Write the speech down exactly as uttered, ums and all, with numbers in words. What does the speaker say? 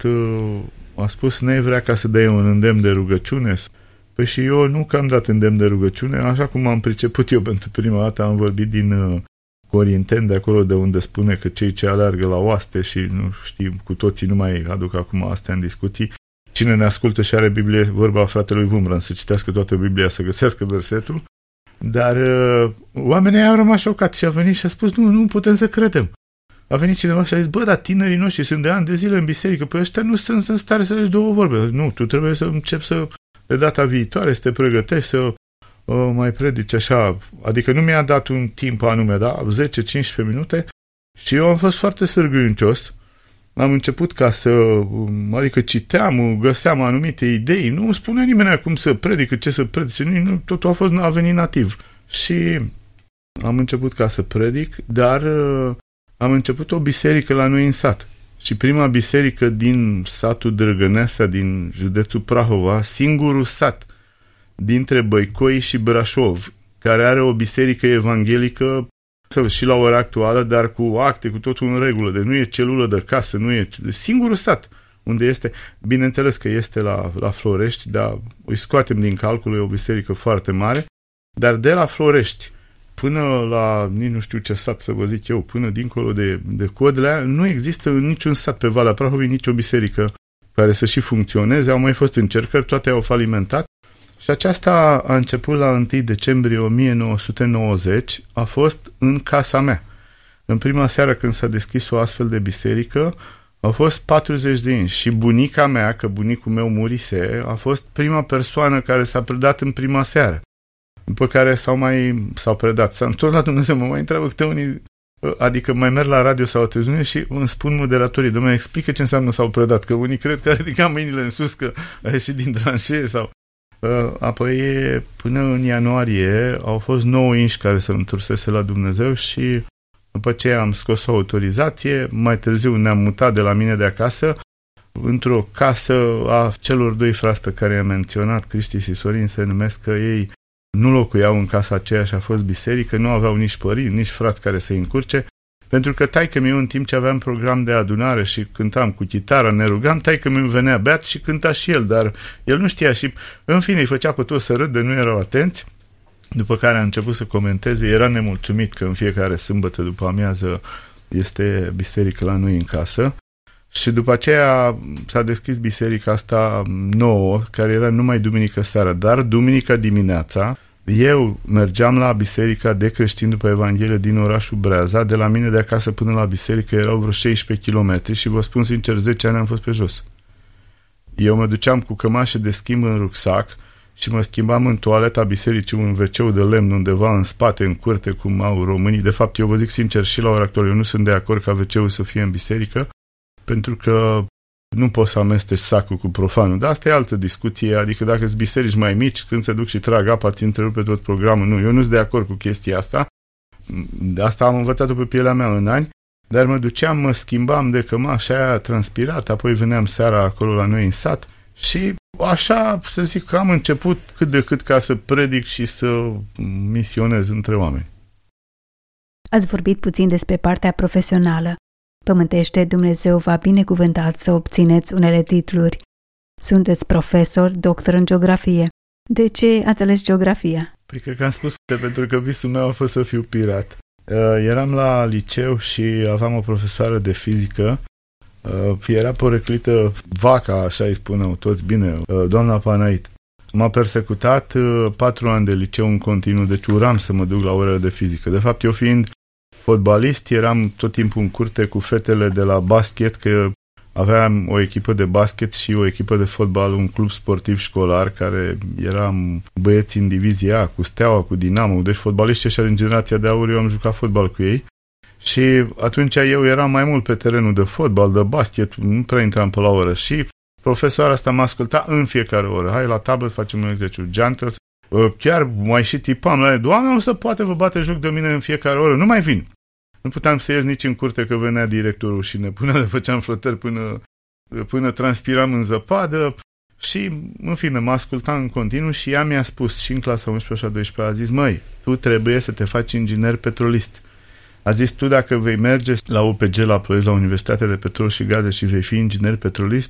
dat, a spus, ne vrea ca să dai un îndemn de rugăciune? Păi și eu nu că am dat îndemn de rugăciune, așa cum am priceput eu pentru prima dată, am vorbit din Corinteni, de acolo de unde spune că cei ce aleargă la oaste și nu știm, cu toții nu mai aduc acum astea în discuții. Cine ne ascultă și are Biblie, vorba fratelui Vumran, să citească toată Biblia, să găsească versetul, dar uh, oamenii au rămas șocați și a venit și a spus, nu, nu putem să credem. A venit cineva și a zis, bă, dar tinerii noștri sunt de ani de zile în biserică, păi ăștia nu sunt în stare să legi două vorbe. Nu, tu trebuie să începi să, de data viitoare, să te pregătești, să uh, mai predici așa. Adică nu mi-a dat un timp anume, da, zece cincisprezece minute și eu am fost foarte sârguincios. Am început ca să, adică citeam, găseam anumite idei, nu îmi spunea nimeni cum să predică, ce să predice, nu, totul a fost, a venit nativ. Și am început ca să predic, dar am început o biserică la noi în sat. Și prima biserică din satul Drăgăneasa, din județul Prahova, singurul sat dintre Băicoi și Brașov, care are o biserică evanghelică și la ora actuală, dar cu acte, cu totul în regulă, de nu e celulă de casă, nu e singurul sat unde este, bineînțeles că este la, la Florești, dar îi scoatem din calcul, e o biserică foarte mare, dar de la Florești până la, nici nu știu ce sat să vă zic eu, până dincolo de, de Codlea, nu există în niciun sat pe Valea Prahovei nicio biserică care să și funcționeze, au mai fost încercări, toate au falimentat. Și aceasta a început la întâi decembrie o mie nouă sute nouăzeci, a fost în casa mea. În prima seară când s-a deschis o astfel de biserică, au fost patruzeci de inși și bunica mea, că bunicul meu murise, a fost prima persoană care s-a predat în prima seară. După care s-au mai s-au predat. S-a întors la Dumnezeu, mă mai întreabă câte unii, adică mai merg la radio sau la televiziune și îmi spun moderatorii, Doamne, explică ce înseamnă s-au predat, că unii cred că ridica mâinile în sus, că a ieșit din tranșee sau... Apoi, până în ianuarie, au fost nouă inși care se întorsese la Dumnezeu și după ce am scos o autorizație, mai târziu ne-am mutat de la mine de acasă într-o casă a celor doi frați pe care i-am menționat, Cristi și Sorin, se numesc, că ei nu locuiau în casa aceea și a fost biserică, nu aveau nici părinți, nici frați care să-i încurce, pentru că taică-miu, în timp ce aveam program de adunare și cântam cu chitară, ne rugam, taică-miu venea beat și cânta și el, dar el nu știa și, în fine, îi făcea pe toți să râdă, nu erau atenți. După care a început să comenteze, era nemulțumit că în fiecare sâmbătă după amiază este biserică la noi în casă. Și după aceea s-a deschis biserica asta nouă, care era numai duminică seara, dar duminica dimineața eu mergeam la biserica de creștini după Evanghelie din orașul Breaza, de la mine de acasă până la biserică erau vreo șaisprezece kilometri și vă spun sincer, zece ani am fost pe jos. Eu mă duceam cu cămașă de schimb în rucsac și mă schimbam în toaleta bisericii, un ve ce de lemn undeva în spate, în curte, cum au românii. De fapt, eu vă zic sincer, și la ora actuală, eu nu sunt de acord ca ve ce-ul să fie în biserică, pentru că nu poți să amesteci sacul cu profanul. Dar asta e altă discuție, adică dacă sunt biserici mai mici, când se duc și trag apa, ți întrerupe tot programul. Nu, eu nu sunt de acord cu chestia asta. De asta am învățat-o pe pielea mea în ani, dar mă duceam, mă schimbam de cămașa aia transpirat, apoi veneam seara acolo la noi în sat și așa, să zic, că am început cât de cât ca să predic și să misionez între oameni. Ați vorbit puțin despre partea profesională. Pământește, Dumnezeu v-a binecuvântat să obțineți unele titluri. Sunteți profesor, doctor în geografie. De ce ați ales geografia? Păi cred că am spus, pentru că visul meu a fost să fiu pirat. Eram la liceu și aveam o profesoară de fizică. Era poreclită vaca, așa îi spuneau toți, bine, doamna Panait. M-a persecutat patru ani de liceu în continuu, deci uram să mă duc la orele de fizică. De fapt, eu fiind fotbalist, eram tot timpul în curte cu fetele de la basket, că aveam o echipă de basket și o echipă de fotbal, un club sportiv școlar, care eram băieți în divizia A, cu Steaua, cu Dinamo, deci fotbaliști ăștia din generația de aur, eu am jucat fotbal cu ei. Și atunci eu eram mai mult pe terenul de fotbal, de basket, nu prea intram pe la oră. Și profesoara asta mă asculta în fiecare oră. Hai la tablă, facem un exercițiu. Geantă, chiar mai și tipam la ea. Doamne, nu se poate, vă bate joc de mine în fiecare oră. Nu mai vin. Nu puteam să ies nici în curte, că venea directorul și ne punea, le făceam flotări până, până transpiram în zăpadă. Și, în fine, mă asculta în continuu și ea mi-a spus, și în clasa unsprezece și a doisprezecea, a zis, măi, tu trebuie să te faci inginer petrolist. A zis, tu dacă vei merge la U P G la Ploiești, la Universitatea de Petrol și Gaze și vei fi inginer petrolist,